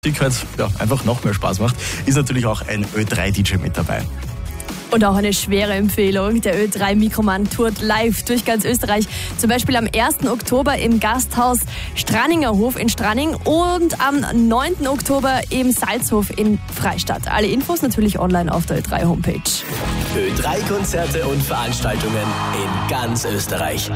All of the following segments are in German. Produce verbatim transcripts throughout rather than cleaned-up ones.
Die halt, ja, einfach noch mehr Spaß macht, ist natürlich auch ein Ö drei D J mit dabei. Und auch eine schwere Empfehlung. Der Ö drei Mikroman tourt live durch ganz Österreich. Zum Beispiel am ersten Oktober im Gasthaus Stranningerhof in Stranning und am neunten Oktober im Salzhof in Freistadt. Alle Infos natürlich online auf der Ö drei Homepage. Ö drei Konzerte und Veranstaltungen in ganz Österreich.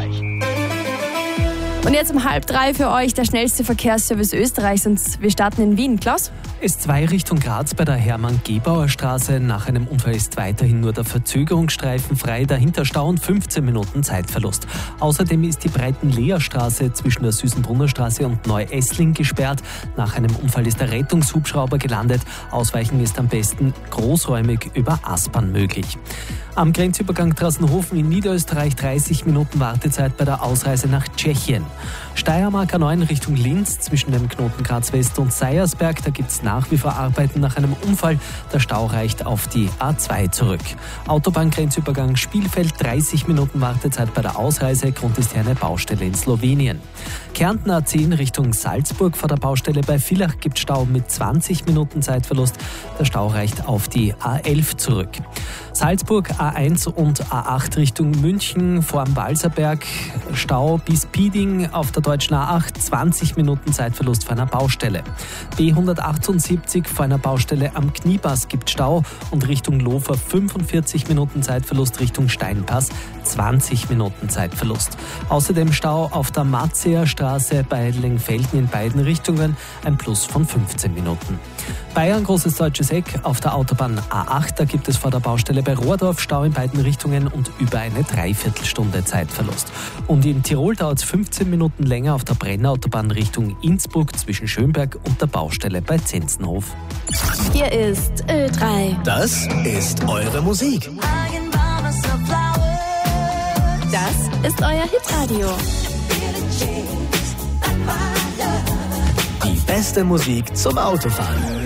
Und jetzt um halb drei für euch der schnellste Verkehrsservice Österreichs und wir starten in Wien. Klaus? S zwei Richtung Graz bei der Hermann-Gebauer Straße. Nach einem Unfall ist weiterhin nur der Verzögerungsstreifen frei. Dahinter Stau und fünfzehn Minuten Zeitverlust. Außerdem ist die Breiten-Leer-Straße zwischen der Süßenbrunner Straße und Neu-Essling gesperrt. Nach einem Unfall ist der Rettungshubschrauber gelandet. Ausweichen ist am besten großräumig über Aspern möglich. Am Grenzübergang Trassenhofen in Niederösterreich dreißig Minuten Wartezeit bei der Ausreise nach Tschechien. Steiermark A neun Richtung Linz zwischen dem Knoten Graz West und Seiersberg. Da gibt es nach wie vor Arbeiten nach einem Unfall. Der Stau reicht auf die A zwei zurück. Autobahngrenzübergang Spielfeld dreißig Minuten Wartezeit bei der Ausreise. Grund ist hier eine Baustelle in Slowenien. Kärnten A zehn Richtung Salzburg vor der Baustelle bei Villach gibt Stau mit zwanzig Minuten Zeitverlust. Der Stau reicht auf die A elf zurück. Salzburg A eins und A acht Richtung München vor dem Walserberg. Stau bis Pieding auf der deutschen A acht, zwanzig Minuten Zeitverlust vor einer Baustelle. B hundertachtundsiebzig vor einer Baustelle am Kniepass gibt Stau und Richtung Lofer fünfundvierzig Minuten Zeitverlust, Richtung Steinpass zwanzig Minuten Zeitverlust. Außerdem Stau auf der Matzeer Straße bei Lengfelden in beiden Richtungen, ein Plus von fünfzehn Minuten. Bayern, Großes Deutsches Eck auf der Autobahn A acht, da gibt es vor der Baustelle bei Rohrdorf Stau in beiden Richtungen und über eine Dreiviertelstunde Zeitverlust. Und in Tirol dauert es fünfzehn Minuten länger auf der Brennautobahn Richtung Innsbruck zwischen Schönberg und der Baustelle bei Zenzenhof. Hier ist Ö drei. Das ist eure Musik. Das ist euer Hitradio. Die beste Musik zum Autofahren.